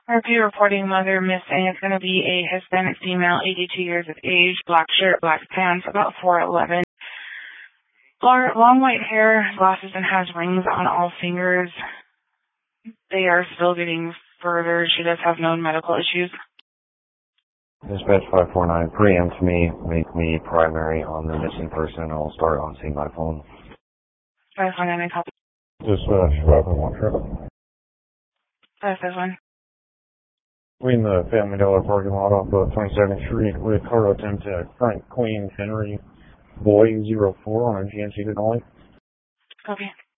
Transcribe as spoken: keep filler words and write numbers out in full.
Repeat reporting mother missing. It's going to be a Hispanic female, eighty-two years of age, black shirt, black pants, about four eleven. Long white hair, glasses, and has rings on all fingers. They are still getting further. She does have known medical issues. Dispatch five four nine, preempt me, make me primary on the missing person. I'll start on scene by phone. five four nine, I copy. Dispatch five one one, trip. five five one. We in the Family Dollar parking lot off of twenty-second Street with car attempt at Frank Queen Henry Boy zero four on a G M C Denali. Copy.